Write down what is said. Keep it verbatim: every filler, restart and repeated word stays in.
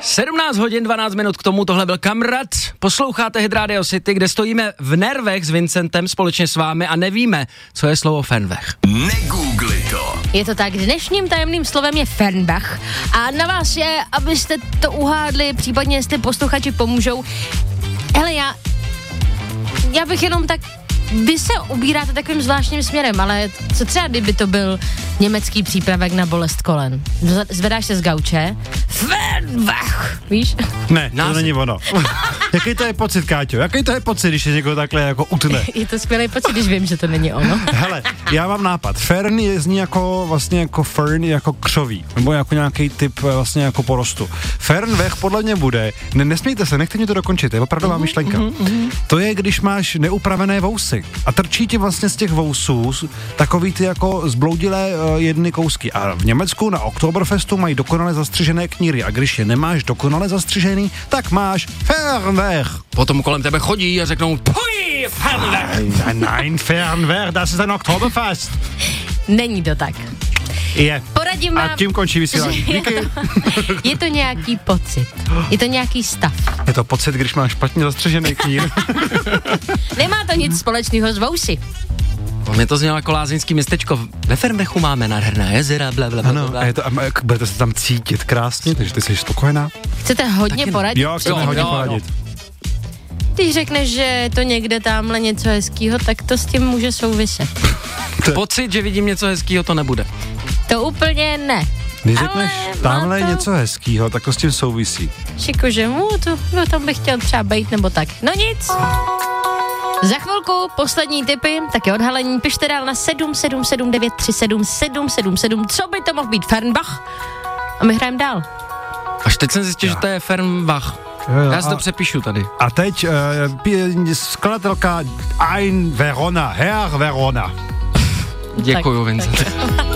sedmnáct hodin dvanáct minut k tomu, tohle byl Kamrat. Posloucháte Hit Radio City, kde stojíme v nervech s Vincentem společně s vámi a nevíme, co je slovo Fernweh. Negoogli to. Je to tak, dnešním tajemným slovem je Fernbach a na vás je, abyste to uhádli, případně jestli posluchači pomůžou. Hele, já, já bych jenom tak, vy se ubíráte takovým zvláštním směrem, ale co třeba, kdyby to byl německý přípravek na bolest kolen? Zvedáš se z gauče, Fernbach, víš? Ne, to není ono. Jaký to je pocit, Káťo? Jaký to je pocit, když je někoho takhle jako utne? Je to skvělý pocit, když vím, že to není ono. Hele, já mám nápad. Fern je zní jako vlastně jako fern, jako křoví, nebo jako nějaký typ vlastně jako porostu. Fernweh podle mě bude, ne, nesmíte se, nechte mě to dokončit, je opravdová uh-huh, myšlenka. Uh-huh, uh-huh. To je, když máš neupravené vousy a trčí ti vlastně z těch vousů takový ty jako zbloudilé uh, jedny kousky. A v Německu na Oktoberfestu mají dokonale zastřižené kníry a když je nemáš dokonale zastřižený, tak máš Fernweh. Potom kolem tebe chodí a řeknou Pui, Fernweh. Nein, Fernweh, das ist ein Oktoberfest. Není to tak. Je. Poradím vám. A tím končí vysílání. Díky. Je to nějaký pocit. Je to nějaký stav. Je to pocit, když máš špatně zastřižený knír. Nemá to nic společného s vousy. Mě to znělo jako lázeňský městečko. Ve Fernwechu máme nádherná jezera, bla, bla, bla, ano, bla. A, je to, a budete se tam cítit krásně, takže ty jsi spokojená? Chcete hodně Taky poradit? Jo, chceme hodně jo, poradit. Když řekneš, že je to někde tamhle něco hezkýho, tak to s tím může souviset. Pocit, že vidím něco hezkýho, to nebude. To úplně ne. Když řekneš, tamhle to... je něco hezkýho, tak to s tím souvisí. Šiku, že mu, to, no, tam bych chtěl třeba bejt nebo tak. No nic. Za chvilku poslední tipy, taky odhalení, pište dál na sedm sedm sedm devět tři sedm sedm sedm sedm, co by to mohl být Fernbach? A my hrajeme dál. Až teď jsem zjistil, že to je Fernweh. Jo, jo, Já si to a, přepíšu tady. a teď uh, skladatelka Ein Verona, Herr Verona. Děkuju, Vincent.